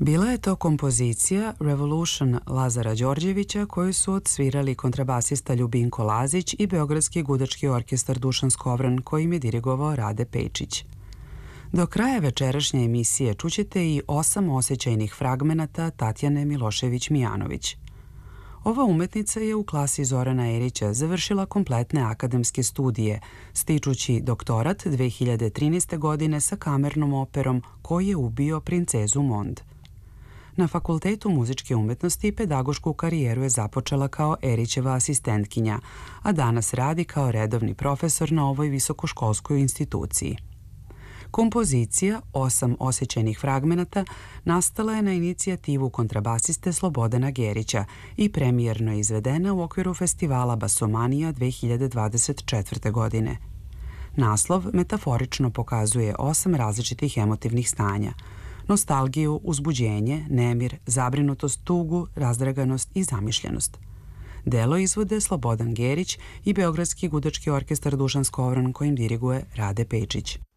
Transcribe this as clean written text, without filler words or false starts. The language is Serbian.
Bila je to kompozicija Revolution Lazara Đorđevića koju su odsvirali kontrabasista Ljubinko Lazić i Beogradski gudački orkestar Dušan Skovran kojim je dirigovao Rade Pejčić. Do kraja večerašnje emisije čućete i 8 osjećajnih fragmenata Tatjane Milošević-Mijanović. Ova umetnica je u klasi Zorana Erića završila kompletne akademske studije, stičući doktorat 2013. godine sa kamernom operom Ko je ubio princezu Mond. Na Fakultetu muzičke umetnosti pedagošku karijeru je započela kao Erićeva asistentkinja, a danas radi kao redovni profesor na ovoj visokoškolskoj instituciji. Kompozicija 8 osjećajnih fragmenata nastala je na inicijativu kontrabasiste Slobodana Gerića i premijerno je izvedena u okviru festivala Basomanija 2024. godine. Naslov metaforično pokazuje 8 različitih emotivnih stanja: nostalgiju, uzbuđenje, nemir, zabrinutost, tugu, razdraganost i zamišljenost. Delo izvode Slobodan Gerić i Beogradski gudački orkestar Dušan Skovran kojim diriguje Rade Pejčić.